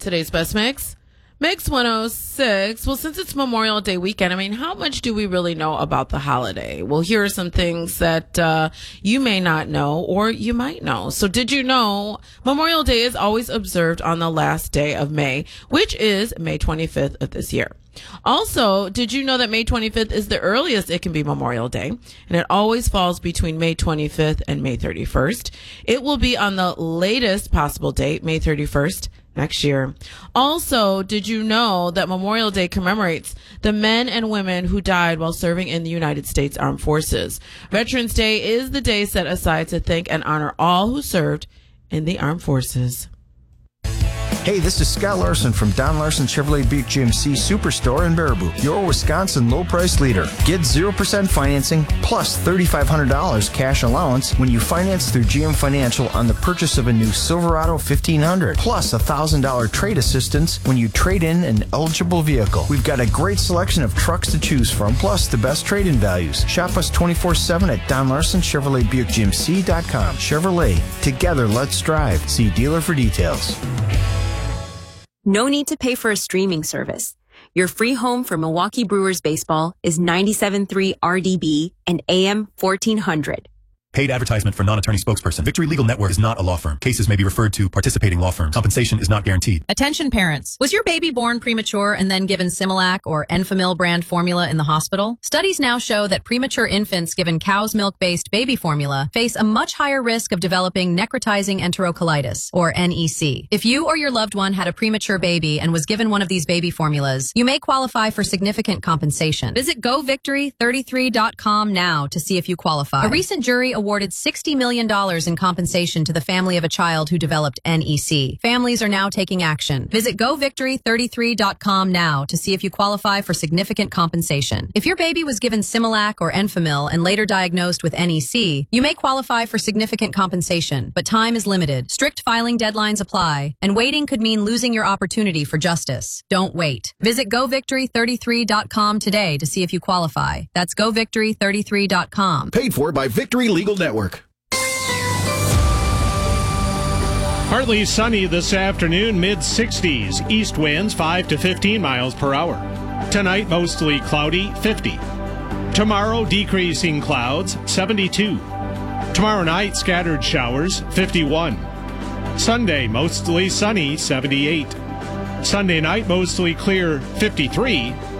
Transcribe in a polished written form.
Today's best mix, Mix 106. Well, since it's Memorial Day weekend, I mean, how much do we really know about the holiday? Well, here are some things that you may not know or you might know. So did you know Memorial Day is always observed on the last day of May, which is May 25th of this year? Also, did you know that May 25th is the earliest it can be Memorial Day, and it always falls between May 25th and May 31st. It will be on the latest possible date, May 31st, next year. Also, did you know that Memorial Day commemorates the men and women who died while serving in the United States Armed Forces? Veterans Day is the day set aside to thank and honor all who served in the armed forces. Hey, this is Scott Larson from Don Larson Chevrolet Buick GMC Superstore in Baraboo, your Wisconsin low price leader. Get 0% financing plus $3,500 cash allowance when you finance through GM Financial on the purchase of a new Silverado 1500, plus $1,000 trade assistance when you trade in an eligible vehicle. We've got a great selection of trucks to choose from, plus the best trade-in values. Shop us 24/7 at Don Larson Chevrolet Buick GMC.com. Chevrolet, together let's drive. See dealer for details. No need to pay for a streaming service. Your free home for Milwaukee Brewers baseball is 97.3 RDB and AM 1400. Paid advertisement for non-attorney spokesperson. Victory Legal Network is not a law firm. Cases may be referred to participating law firms. Compensation is not guaranteed. Attention parents. Was your baby born premature and then given Similac or Enfamil brand formula in the hospital? Studies now show that premature infants given cow's milk-based baby formula face a much higher risk of developing necrotizing enterocolitis, or NEC. If you or your loved one had a premature baby and was given one of these baby formulas, you may qualify for significant compensation. Visit govictory33.com now to see if you qualify. A recent jury awarded $60 million in compensation to the family of a child who developed NEC. Families are now taking action. Visit govictory33.com now to see if you qualify for significant compensation. If your baby was given Similac or Enfamil and later diagnosed with NEC, you may qualify for significant compensation, but time is limited. Strict filing deadlines apply, and waiting could mean losing your opportunity for justice. Don't wait. Visit govictory33.com today to see if you qualify. That's govictory33.com. Paid for by Victory Legal Network. Partly sunny this afternoon, mid-60s. East winds 5 to 15 miles per hour. Tonight, mostly cloudy, 50. Tomorrow, decreasing clouds, 72. Tomorrow night, scattered showers, 51. Sunday, mostly sunny, 78. Sunday night, mostly clear, 53.